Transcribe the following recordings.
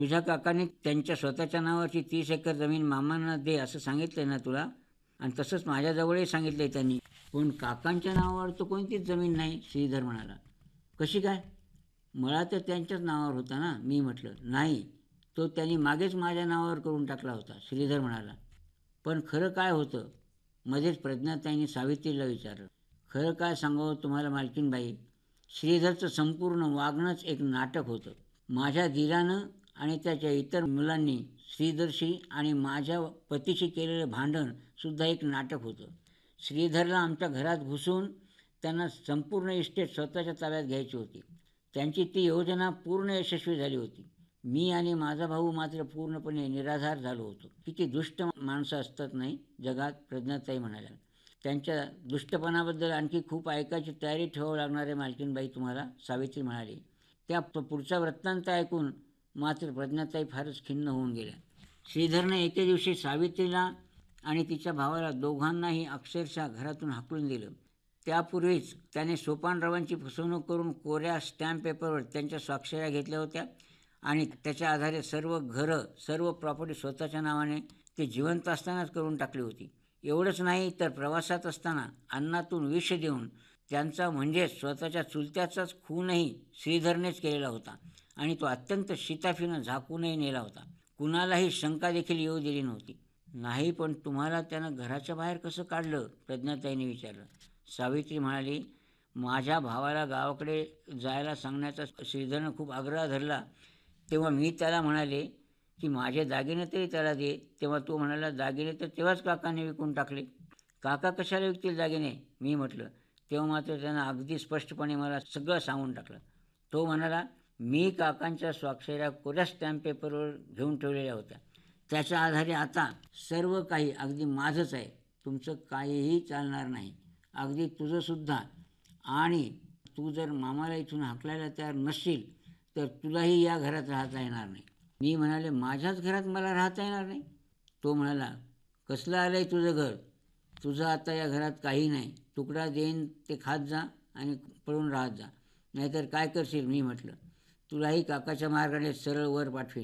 तुझ्या काकाने त्यांच्या स्वतःच्या नावाची 30 एकर जमीन मामांना दे असं सांगितलं ना तुला, आणि तसंच माझ्याजवळही सांगितलं आहे त्यांनी. पण काकांच्या नावावर तर कोणतीच जमीन नाही, श्रीधर म्हणाला. कशी काय? मला तर त्यांच्याच नावावर होता ना. मी म्हटलं, नाही, तो त्यांनी मागेच माझ्या नावावर करून टाकला होता, श्रीधर म्हणाला. पण खरं काय होतं? मध्येच प्रज्ञाताईंनी सावित्रीला विचारलं. खरं काय सांगावं तुम्हाला मालकीनबाई, श्रीधरचं संपूर्ण वागणंच एक नाटक होतं. माझ्या दिरानं आणि त्याच्या इतर मुलांनी श्रीधरशी आणि माझ्या पतीशी केलेलं भांडण सुद्धा एक नाटक होतं. श्रीधरला आमच्या घरात घुसून त्यांना संपूर्ण इस्टेट स्वतःच्या ताब्यात घ्यायची होती. त्यांची ती योजना पूर्ण यशस्वी झाली होती. मी आणि माझा भाऊ मात्र पूर्णपणे निराधार झालो होतो. किती दुष्ट माणसं असतात नाही जगात, प्रज्ञाताई म्हणाल्या. त्यांच्या दुष्टपणाबद्दल आणखी खूप ऐकायची तयारी ठेवावी लागणार आहे मालकीनबाई तुम्हाला, सावित्री म्हणाली. त्या पुढचा वृत्तांत ऐकून मात्र प्रज्ञाताई फारच खिन्न होऊन गेल्या. श्रीधरने एके दिवशी सावित्रीला आणि तिच्या भावाला दोघांनाही अक्षरशः घरातून हाकलून दिलं. त्यापूर्वीच त्याने सोपानरावांची फसवणूक करून कोऱ्या स्टॅम्प पेपरवर त्यांच्या स्वाक्षऱ्या घेतल्या होत्या आणि त्याच्या आधारे सर्व घरं, सर्व प्रॉपर्टी स्वतःच्या नावाने ते जिवंत असतानाच करून टाकली होती. एवढंच नाही तर प्रवासात असताना अन्नातून विष देऊन त्यांचा म्हणजेच स्वतःच्या चुलत्याचाच खूनही श्रीधरनेच केलेला होता आणि तो अत्यंत शिताफीनं झाकूनही नेला होता. कुणालाही शंका देखील येऊ दिली नव्हती. नाही, पण तुम्हाला त्यानं घराच्या बाहेर कसं काढलं? प्रज्ञाताईंनी विचारलं. सावित्री म्हणाली, माझ्या भावाला गावाकडे जायला सांगण्याचा श्रीधरनं खूप आग्रह धरला. तेव्हा मी त्याला म्हणाले की माझे दागिने तरी त्याला दे. तेव्हा तो म्हणाला, दागिने तर तेव्हाच काकाने विकून टाकले. काका कशाला विकतील दागिने? मी म्हटलं. तेव्हा मात्र त्यानं अगदी स्पष्टपणे मला सगळं सांगून टाकलं. तो म्हणाला, मी काकांच्या स्वाक्षऱ्या कोऱ्या स्टॅम्प पेपरवर घेऊन ठेवलेल्या होत्या. त्याच्या आधारे आता सर्व काही अगदी माझंच आहे. तुमचं काहीही चालणार नाही, अगदी तुझंसुद्धा. आणि तू जर मामाला इथून हाकलायला तयार नसशील तर तुलाही या घरात राहता येणार नाही. मी म्हणाले, माझ्याच घरात मला राहता येणार नाही? तो म्हणाला, कसलं आलं आहे तुझं घर? तुझं आता या घरात काही नाही. तुकडा देईन ते खात जा आणि पळून राहत जा, नाहीतर काय करशील? मी म्हटलं, तुलाही काकाच्या मार्गाने सरळ वर पाठवीन.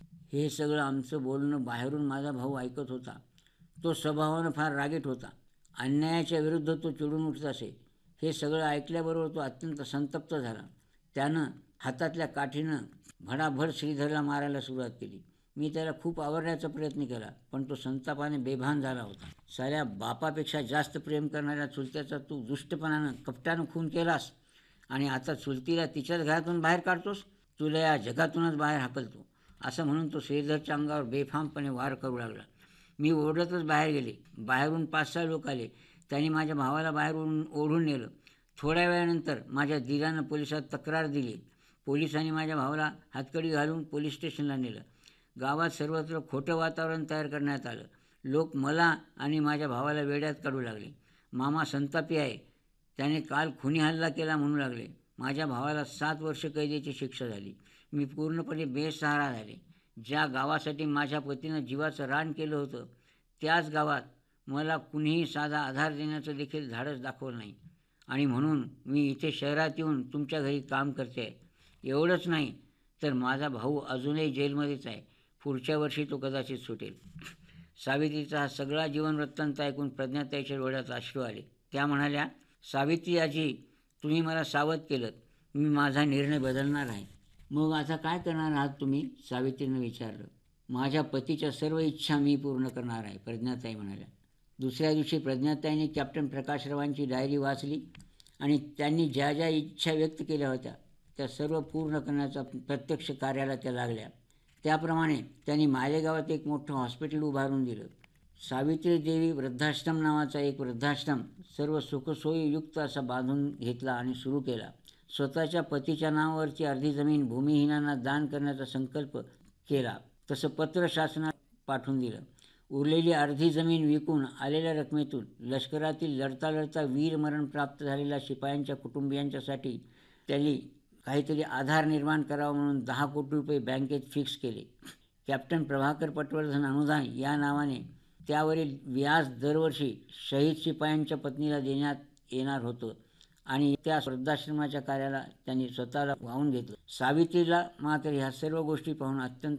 हे सगळं आमचं बोलणं बाहेरून माझा भाऊ ऐकत होता. तो स्वभावानं फार रागीट होता. अन्यायाच्या विरुद्ध तो चिडून उठत असे. हे सगळं ऐकल्याबरोबर तो अत्यंत संतप्त झाला. त्यानं हातातल्या काठीनं भडाभड श्रीधरला मारायला सुरुवात केली. मी त्याला खूप आवरण्याचा प्रयत्न केला, पण तो संतापाने बेभान झाला होता. साऱ्या बापापेक्षा जास्त प्रेम करणाऱ्या चुलत्याचा तू दुष्टपणानं, कपटानं खून केलास आणि आता चुलतीला तिच्याच घरातून बाहेर काढतोस. तुला या जगातूनच बाहेर हाकलतो, असं म्हणून तो श्रीधरच्या अंगावर बेफामपणे वार करू लागला. मी ओरडतच बाहेर गेले. बाहेरून 5-6 लोक आले. त्यांनी माझ्या भावाला बाहेरून ओढून नेलं. थोड्या वेळानंतर माझ्या दिरानं पोलिसात तक्रार दिली. पोलिसांनी माझ्या भावाला हातकडी घालून पोलीस स्टेशनला नेलं. गावात सर्वत्र खोटं वातावरण तयार करण्यात आलं. लोक मला आणि माझ्या भावाला वेड्यात काढू लागले. मामा संतापी आहे, त्याने काल खुनी हल्ला केला म्हणू लागले. माझ्या भावाला 7 वर्ष कैदेची शिक्षा झाली. मी पूर्णपणे बेसहारा झाले. ज्या गावासाठी माझ्या पतीनं जीवाचं रान केलं होतं, त्याच गावात मला कुणीही साधा आधार देण्याचं देखील धाडस दाखवलं नाही. आणि म्हणून मी इथे शहरात येऊन तुमच्या घरी काम करते आहे. एवढंच नाही तर माझा भाऊ अजूनही जेलमध्येच आहे. पुढच्या वर्षी तो कदाचित सुटेल. सावित्रीचा हा सगळा जीवन वृत्तांत ऐकून प्रज्ञाताईच्या डोळ्यात अश्रू आले. त्या म्हणाल्या, सावित्री आजी, तुम्ही मला सावध केलं. मी माझा निर्णय बदलणार आहे. मग आता काय करणार आहात तुम्ही? सावित्रीनं विचारलं. माझ्या पतीच्या सर्व इच्छा मी पूर्ण करणार आहे, प्रज्ञाताई म्हणाल्या. दुसऱ्या दिवशी प्रज्ञाताईंनी कॅप्टन प्रकाशरावांची डायरी वाचली आणि त्यांनी ज्या ज्या इच्छा व्यक्त केल्या होत्या त्या सर्व पूर्ण करण्याचा प्रत्यक्ष कार्याला त्या लागल्या. त्याप्रमाणे त्यांनी मालेगावात एक मोठं हॉस्पिटल उभारून दिलं. सावित्री देवी वृद्धाश्रम नावाचा एक वृद्धाश्रम सर्व सुखसोयीयुक्त असा बांधून घेतला आणि सुरू केला. स्वतःच्या पतीच्या नावावरची अर्धी जमीन भूमिहीनांना दान करण्याचा संकल्प केला. तसं पत्र शासनात पाठवून दिलं. उरलेली अर्धी जमीन विकून आलेल्या रकमेतून लष्करातील लढता लढता वीरमरण प्राप्त झालेल्या शिपायांच्या कुटुंबियांच्यासाठी त्यांनी काहीतरी आधार निर्माण करावा म्हणून 10 कोटी रुपये बँकेत फिक्स केले. कॅप्टन प्रभाकर पटवर्धन अनुदान या नावाने त्यावरील व्याज दरवर्षी शहीद शिपायांच्या पत्नीला देण्यात येणार होतं आणि त्या वृद्धाश्रमाच्या कार्याला त्यांनी स्वतःला वाहून घेतलं. सावित्रीला मात्र ह्या सर्व गोष्टी पाहून अत्यंत